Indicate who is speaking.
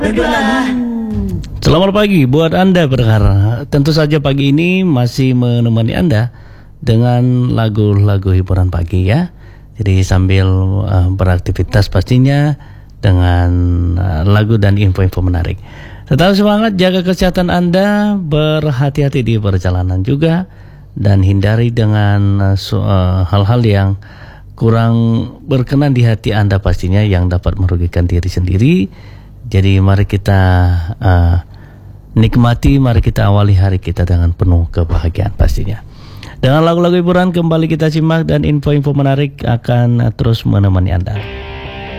Speaker 1: Selamat pagi buat Anda pendengar. Tentu saja pagi ini masih menemani Anda dengan lagu-lagu hiburan pagi ya. Jadi sambil beraktivitas pastinya dengan lagu dan info-info menarik. Tetap semangat, jaga kesehatan Anda, berhati-hati di perjalanan juga, dan hindari dengan hal-hal yang kurang berkenan di hati Anda pastinya yang dapat merugikan diri sendiri. Jadi mari kita nikmati, mari kita awali hari kita dengan penuh kebahagiaan pastinya. Dengan lagu-lagu hiburan kembali kita simak dan info-info menarik akan terus menemani Anda.